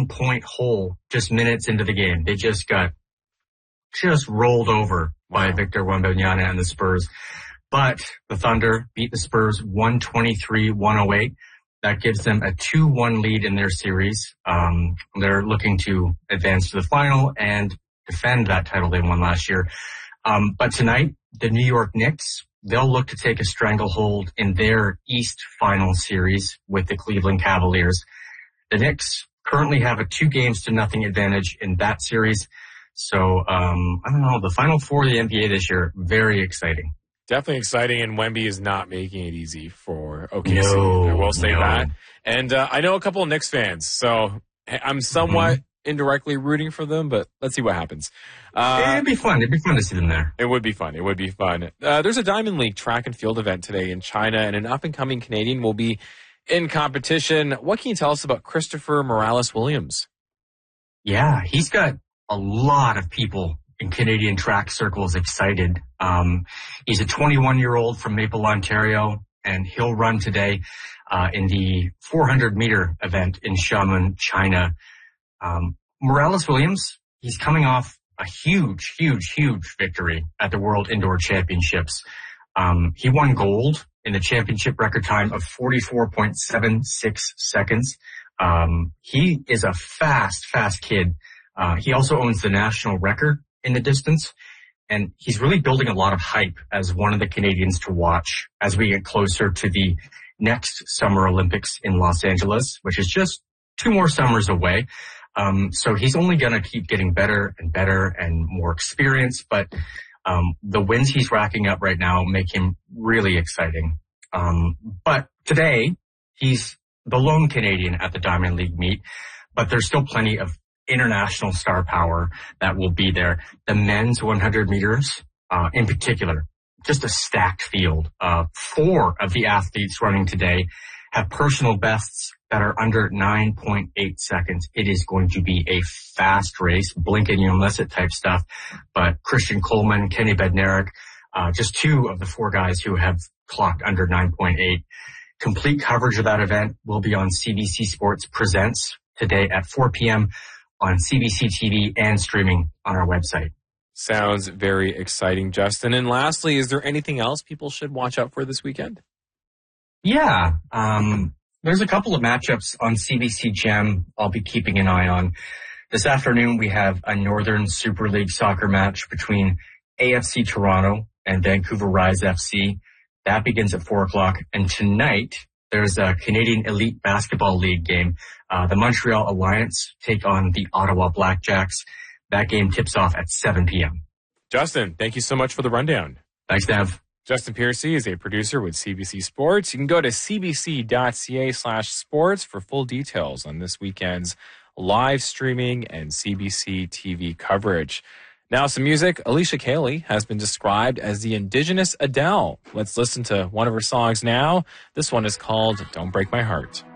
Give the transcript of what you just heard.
9-point hole just minutes into the game. They just got rolled over by Victor Wembanyama and the Spurs. But the Thunder beat the Spurs 123-108. That gives them a 2-1 lead in their series. They're looking to advance to the final and defend that title they won last year. But tonight, the New York Knicks, they'll look to take a stranglehold in their East Final series with the Cleveland Cavaliers. The Knicks currently have a 2-0 advantage in that series. So, I don't know, the Final Four of the NBA this year, very exciting. Definitely exciting, and Wemby is not making it easy for OKC. I will say that. And I know a couple of Knicks fans, so I'm somewhat indirectly rooting for them, but let's see what happens. It'd be fun. It'd be fun to see them there. It would be fun. It would be fun. There's a Diamond League track and field event today in China, and an up-and-coming Canadian will be in competition. What can you tell us about Christopher Morales-Williams? Yeah, he's got a lot of people in Canadian track circles excited. He's a 21-year-old from Maple, Ontario, and he'll run today in the 400-meter event in Xiamen, China. Morales-Williams, he's coming off a huge victory at the World Indoor Championships. He won gold in the championship record time of 44.76 seconds. He is a fast kid. He also owns the national record in the distance, and he's really building a lot of hype as one of the Canadians to watch as we get closer to the next Summer Olympics in Los Angeles, which is just 2 more summers away. So he's only going to keep getting better and better and more experience, but the wins he's racking up right now make him really exciting. But today, he's the lone Canadian at the Diamond League meet, but there's still plenty of international star power that will be there. The men's 100 meters, in particular, just a stacked field. 4 of the athletes running today have personal bests that are under 9.8 seconds. It is going to be a fast race, blink and you'll miss it type stuff. But Christian Coleman, Kenny Bednarik, just 2 of the 4 guys who have clocked under 9.8. Complete coverage of that event will be on CBC Sports Presents today at 4 p.m. on CBC TV and streaming on our website. Sounds very exciting, Justin. And lastly, is there anything else people should watch out for this weekend? Yeah, there's a couple of matchups on CBC Gem I'll be keeping an eye on. This afternoon, we have a Northern Super League soccer match between AFC Toronto and Vancouver Rise FC. That begins at 4 o'clock. And tonight, there's a Canadian Elite Basketball League game. The Montreal Alliance take on the Ottawa Blackjacks. That game tips off at 7 p.m. Justin, thank you so much for the rundown. Thanks, Dev. Justin Piercy is a producer with CBC Sports. You can go to cbc.ca/sports for full details on this weekend's live streaming and CBC TV coverage. Now some music. Alicia Cayley has been described as the indigenous Adele. Let's listen to one of her songs now. This one is called Don't Break My Heart.